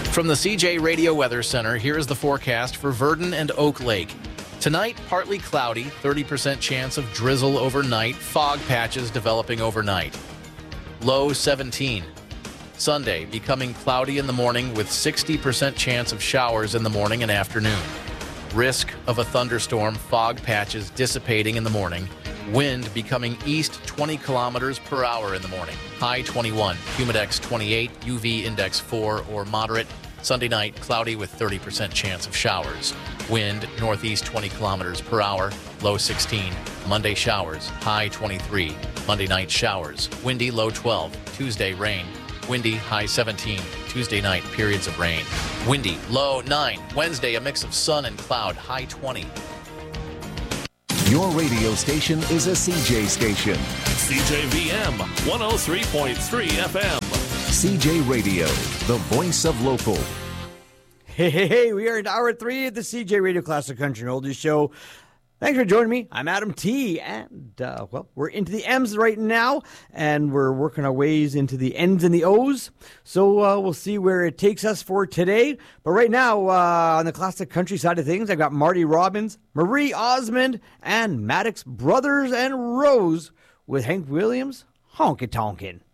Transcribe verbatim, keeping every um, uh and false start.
From the C J Radio Weather Center, here is the forecast for Virden and Oak Lake. Tonight, partly cloudy, thirty percent chance of drizzle overnight, fog patches developing overnight. Low seventeen. Sunday, becoming cloudy in the morning with sixty percent chance of showers in the morning and afternoon. Risk of a thunderstorm, fog patches dissipating in the morning. Wind becoming east twenty kilometers per hour in the morning. High twenty-one, humidex twenty-eight, U V index four or moderate. Sunday night, cloudy with thirty percent chance of showers. Wind northeast twenty kilometers per hour, low sixteen. Monday showers, high twenty-three. Monday night showers, windy low twelve. Tuesday rain, windy high seventeen. Tuesday night, periods of rain. Windy, low nine. Wednesday, a mix of sun and cloud, high twenty. Your radio station is a C J station. C J V M one oh three point three F M. C J Radio, the voice of local. Hey, hey, hey, we are in hour three of the C J Radio Classic Country and Oldies Show. Thanks for joining me. I'm Adam T. And, uh, well, we're into the M's right now, and we're working our ways into the N's and the O's. So uh, we'll see where it takes us for today. But right now, uh, on the Classic Country side of things, I've got Marty Robbins, Marie Osmond, and Maddox Brothers and Rose with Hank Williams, Honky Tonkin'.